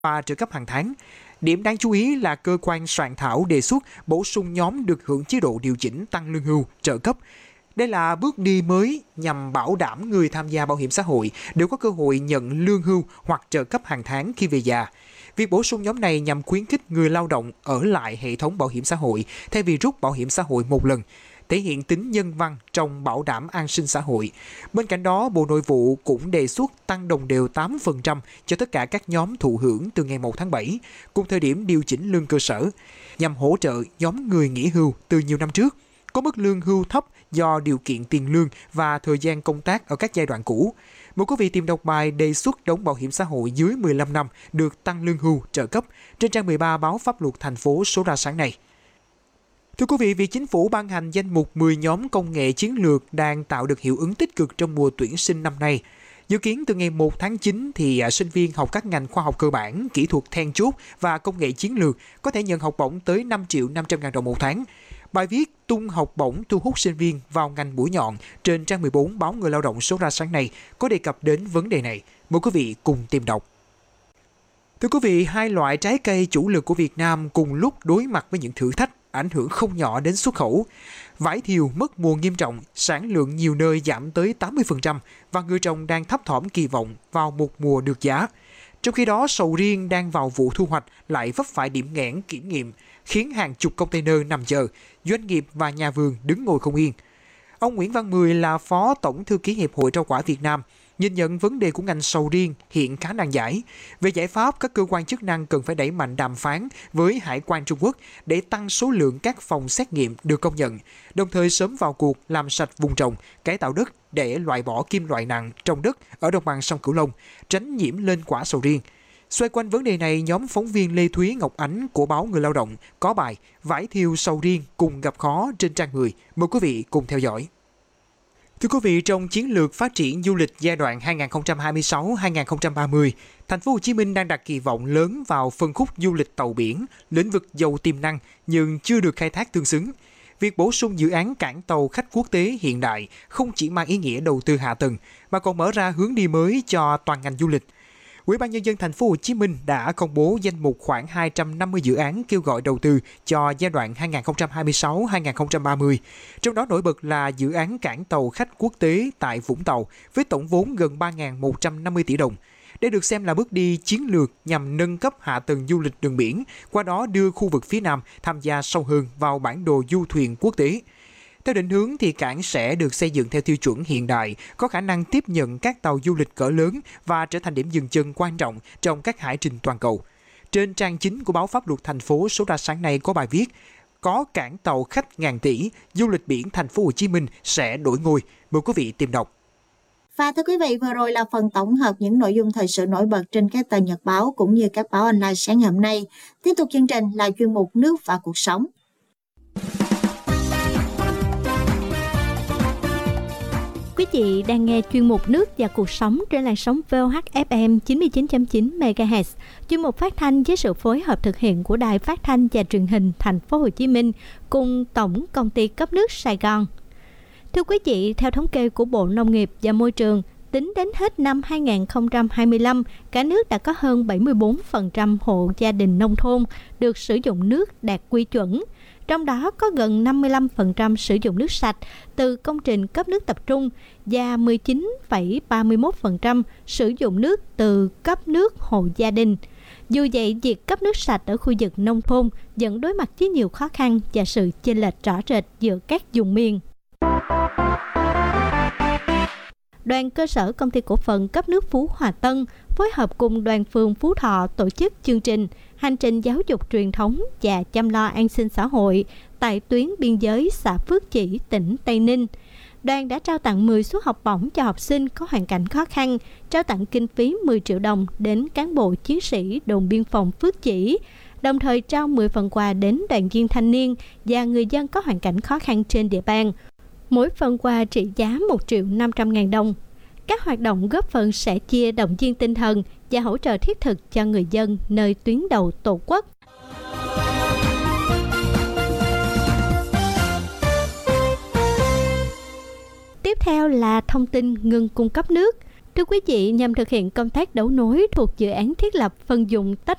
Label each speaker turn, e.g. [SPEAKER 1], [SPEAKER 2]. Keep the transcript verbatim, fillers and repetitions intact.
[SPEAKER 1] và trợ cấp hàng tháng. Điểm đáng chú ý là cơ quan soạn thảo đề xuất bổ sung nhóm được hưởng chế độ điều chỉnh tăng lương hưu, trợ cấp. Đây là bước đi mới nhằm bảo đảm người tham gia bảo hiểm xã hội đều có cơ hội nhận lương hưu hoặc trợ cấp hàng tháng khi về già. Việc bổ sung nhóm này nhằm khuyến khích người lao động ở lại hệ thống bảo hiểm xã hội thay vì rút bảo hiểm xã hội một lần, thể hiện tính nhân văn trong bảo đảm an sinh xã hội. Bên cạnh đó, Bộ Nội vụ cũng đề xuất tăng đồng đều tám phần trăm cho tất cả các nhóm thụ hưởng từ ngày một tháng bảy, cùng thời điểm điều chỉnh lương cơ sở, nhằm hỗ trợ nhóm người nghỉ hưu từ nhiều năm trước, có mức lương hưu thấp do điều kiện tiền lương và thời gian công tác ở các giai đoạn cũ. Mời quý vị tìm đọc bài đề xuất đóng bảo hiểm xã hội dưới mười lăm năm được tăng lương hưu trợ cấp trên trang mười ba báo Pháp luật thành phố số ra sáng nay. Thưa quý vị, việc chính phủ ban hành danh mục mười nhóm công nghệ chiến lược đang tạo được hiệu ứng tích cực trong mùa tuyển sinh năm nay. Dự kiến từ ngày một tháng chín thì sinh viên học các ngành khoa học cơ bản, kỹ thuật then chốt và công nghệ chiến lược có thể nhận học bổng tới năm triệu năm trăm ngàn đồng một tháng. Bài viết tung học bổng thu hút sinh viên vào ngành mũi nhọn trên trang mười bốn báo Người Lao động số ra sáng nay có đề cập đến vấn đề này. Mời quý vị cùng tìm đọc. Thưa quý vị, hai loại trái cây chủ lực của Việt Nam cùng lúc đối mặt với những thử thách ảnh hưởng không nhỏ đến xuất khẩu. Vải thiều mất mùa nghiêm trọng, sản lượng nhiều nơi giảm tới tám mươi phần trăm và người trồng đang thấp thỏm kỳ vọng vào một mùa được giá. Trong khi đó, sầu riêng đang vào vụ thu hoạch lại vấp phải điểm nghẽn kiểm nghiệm, khiến hàng chục container nằm chờ, doanh nghiệp và nhà vườn đứng ngồi không yên. Ông Nguyễn Văn Mười là Phó Tổng Thư ký Hiệp hội Rau quả Việt Nam, nhìn nhận vấn đề của ngành sầu riêng hiện khá nan giải. Về giải pháp, các cơ quan chức năng cần phải đẩy mạnh đàm phán với Hải quan Trung Quốc để tăng số lượng các phòng xét nghiệm được công nhận, đồng thời sớm vào cuộc làm sạch vùng trồng, cải tạo đất để loại bỏ kim loại nặng trong đất ở đồng bằng sông Cửu Long, tránh nhiễm lên quả sầu riêng. Xoay quanh vấn đề này, nhóm phóng viên Lê Thúy Ngọc Ánh của báo Người Lao động có bài Vải thiều sầu riêng cùng gặp khó trên trang mười. Mời quý vị cùng theo dõi. Thưa quý vị, trong chiến lược phát triển du lịch giai đoạn hai nghìn không trăm hai mươi sáu đến hai nghìn không trăm ba mươi, Thành phố Hồ Chí Minh đang đặt kỳ vọng lớn vào phân khúc du lịch tàu biển, lĩnh vực giàu tiềm năng nhưng chưa được khai thác tương xứng. Việc bổ sung dự án cảng tàu khách quốc tế hiện đại không chỉ mang ý nghĩa đầu tư hạ tầng mà còn mở ra hướng đi mới cho toàn ngành du lịch. Ủy ban Nhân dân Thành phố Hồ Chí Minh đã công bố danh mục khoảng hai trăm năm mươi dự án kêu gọi đầu tư cho giai đoạn hai nghìn không trăm hai mươi sáu đến hai nghìn không trăm ba mươi. Trong đó nổi bật là dự án cảng tàu khách quốc tế tại Vũng Tàu với tổng vốn gần ba nghìn một trăm năm mươi tỷ đồng. Đây được xem là bước đi chiến lược nhằm nâng cấp hạ tầng du lịch đường biển, qua đó đưa khu vực phía Nam tham gia sâu hơn vào bản đồ du thuyền quốc tế. Theo định hướng thì cảng sẽ được xây dựng theo tiêu chuẩn hiện đại, có khả năng tiếp nhận các tàu du lịch cỡ lớn và trở thành điểm dừng chân quan trọng trong các hải trình toàn cầu. Trên trang chính của báo Pháp luật thành phố số ra sáng nay có bài viết có cảng tàu khách ngàn tỷ, du lịch biển Thành phố Hồ Chí Minh sẽ đổi ngôi. Mời quý vị tìm đọc.
[SPEAKER 2] Và thưa quý vị, vừa rồi là phần tổng hợp những nội dung thời sự nổi bật trên các tờ nhật báo cũng như các báo online sáng ngày hôm nay. Tiếp tục chương trình là chuyên mục Nước và Cuộc sống.
[SPEAKER 3] Quý vị đang nghe chuyên mục Nước và Cuộc sống trên làn sóng vê o hát ép em chín mươi chín phẩy chín mê ga héc. Chuyên mục phát thanh với sự phối hợp thực hiện của Đài Phát thanh và Truyền hình Thành phố Hồ Chí Minh cùng Tổng Công ty Cấp nước Sài Gòn. Thưa quý vị, theo thống kê của Bộ Nông nghiệp và Môi trường, tính đến hết năm hai nghìn không trăm hai mươi lăm, cả nước đã có hơn bảy mươi bốn phần trăm hộ gia đình nông thôn được sử dụng nước đạt quy chuẩn. Trong đó có gần năm mươi lăm phần trăm sử dụng nước sạch từ công trình cấp nước tập trung và mười chín phẩy ba mươi mốt phần trăm sử dụng nước từ cấp nước hộ gia đình. Dù vậy, việc cấp nước sạch ở khu vực nông thôn vẫn đối mặt với nhiều khó khăn và sự chênh lệch rõ rệt giữa các vùng miền. Đoàn cơ sở Công ty Cổ phần Cấp nước Phú Hòa Tân phối hợp cùng đoàn phường Phú Thọ tổ chức chương trình Hành trình giáo dục truyền thống và chăm lo an sinh xã hội tại tuyến biên giới xã Phước Chỉ, tỉnh Tây Ninh. Đoàn đã trao tặng mười suất học bổng cho học sinh có hoàn cảnh khó khăn, trao tặng kinh phí mười triệu đồng đến cán bộ chiến sĩ đồn biên phòng Phước Chỉ, đồng thời trao mười phần quà đến đoàn viên thanh niên và người dân có hoàn cảnh khó khăn trên địa bàn. Mỗi phần quà trị giá một triệu năm trăm ngàn đồng. Các hoạt động góp phần sẽ chia động viên tinh thần và hỗ trợ thiết thực cho người dân nơi tuyến đầu Tổ quốc. Tiếp theo là thông tin ngừng cung cấp nước. Thưa quý vị, nhằm thực hiện công tác đấu nối thuộc dự án thiết lập phân dùng tách